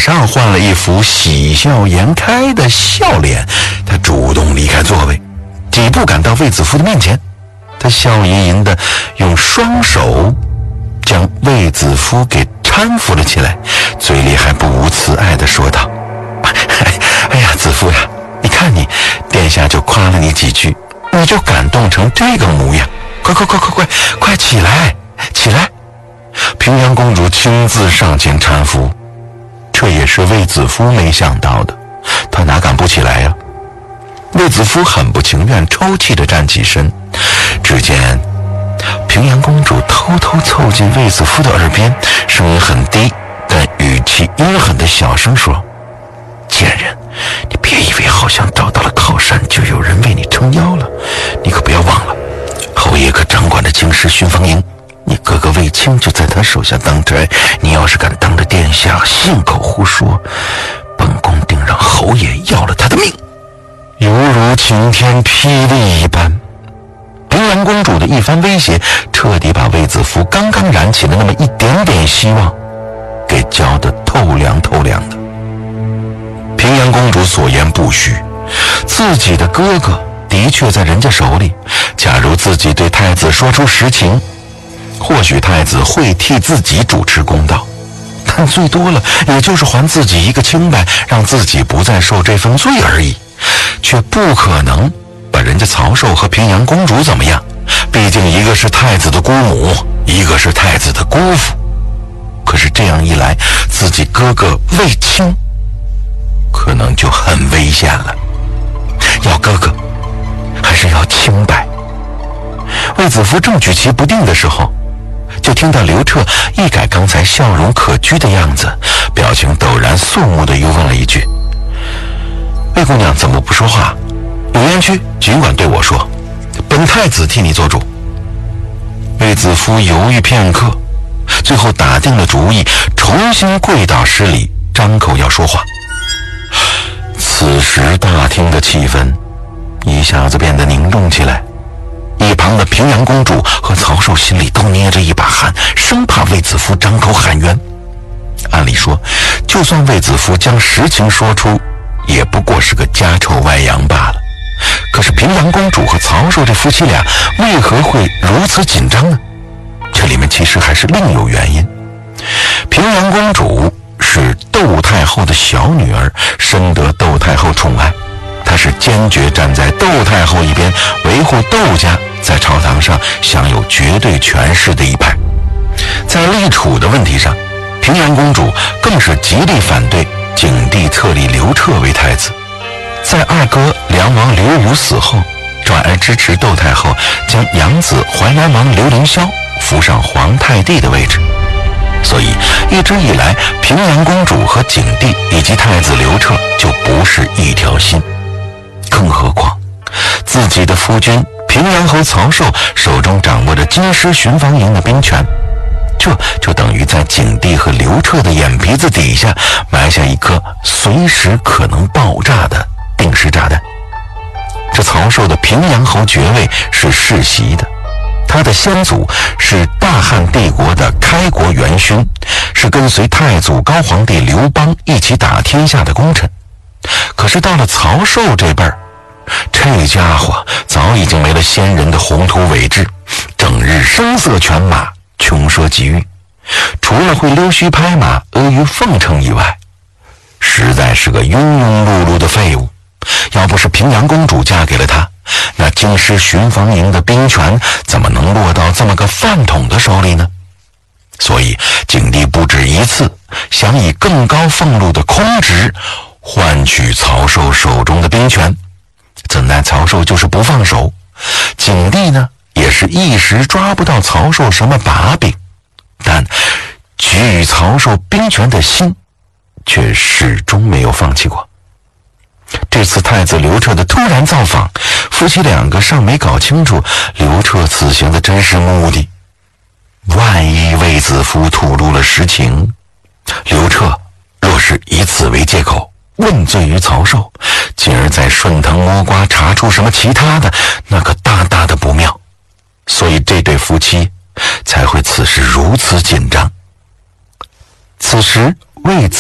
上换了一副喜笑颜开的笑脸，他主动离开座位，几步赶到卫子夫的面前，他笑吟吟地用双手将卫子夫给搀扶了起来，嘴里还不无慈爱地说道：哎呀，子夫呀，你看你，殿下就夸了你几句，你就感动成这个模样，快起来起来！平阳公主亲自上前搀扶，这也是卫子夫没想到的，他哪敢不起来呀？卫子夫很不情愿，抽泣着站起身。只见平阳公主偷偷凑近卫子夫的耳边，声音很低，但语气阴狠的小声说：贱人，你别以为好像找到了靠山就有人为你撑腰了，你可不要忘了，侯爷可掌管着京师巡防营，你哥哥卫青就在他手下当差，你要是敢当着殿下信口胡说，本宫定让侯爷要了他的命。犹如晴天霹雳一般，平阳公主的一番威胁彻底把卫子夫刚刚燃起的那么一点点希望给浇得透凉透凉的。平阳公主所言不虚，自己的哥哥的确在人家手里，假如自己对太子说出实情，或许太子会替自己主持公道，但最多了也就是还自己一个清白，让自己不再受这份罪而已，却不可能把人家曹寿和平阳公主怎么样，毕竟一个是太子的姑母，一个是太子的姑父。可是这样一来，自己哥哥卫青可能就很危险了。要哥哥还是要清白？卫子夫正举棋不定的时候，就听到刘彻一改刚才笑容可掬的样子，表情陡然肃穆地又问了一句：魏姑娘怎么不说话？有冤屈尽管对我说，本太子替你做主。卫子夫犹豫片刻，最后打定了主意，重新跪倒施礼，张口要说话。此时大厅的气氛一下子变得凝重起来，一旁的平阳公主和曹寿心里都捏着一把汗，生怕卫子夫张口喊冤。按理说，就算卫子夫将实情说出，也不过是个家丑外扬罢了。可是平阳公主和曹寿这夫妻俩为何会如此紧张呢？这里面其实还是另有原因。平阳公主是窦太后的小女儿，深得窦太后宠爱，她是坚决站在窦太后一边，维护窦家在朝堂上享有绝对权势的一派。在立储的问题上，平阳公主更是极力反对景帝册立刘彻为太子。在二哥梁王刘武死后，转而支持窦太后将养子淮南王刘凌霄扶上皇太帝的位置。所以一直以来，平阳公主和景帝以及太子刘彻就不是一条心。更何况自己的夫君平阳侯曹寿手中掌握着京师巡防营的兵权，这就等于在景帝和刘彻的眼皮子底下埋下一颗随时可能爆炸的定时炸弹。这曹寿的平阳侯爵位是世袭的，他的先祖是大汉帝国的开国元勋，是跟随太祖高皇帝刘邦一起打天下的功臣。可是到了曹寿这辈儿，这家伙早已经没了先人的宏图伟志，整日声色犬马，穷说极欲，除了会溜须拍马、阿谀奉承以外，实在是个庸庸碌碌的废物。要不是平阳公主嫁给了他，那京师巡防营的兵权怎么能落到这么个饭桶的手里呢？所以景帝不止一次想以更高俸禄的空职换取曹寿手中的兵权，怎奈曹寿就是不放手。景帝呢，也是一时抓不到曹寿什么把柄，但给予曹寿兵权的心却始终没有放弃过。这次太子刘彻的突然造访，夫妻两个尚没搞清楚刘彻此行的真实目的。万一卫子夫吐露了实情，刘彻若是以此为借口问罪于曹寿，进而在顺藤摸瓜查出什么其他的，那可大大的不妙。所以这对夫妻才会此时如此紧张。此时卫子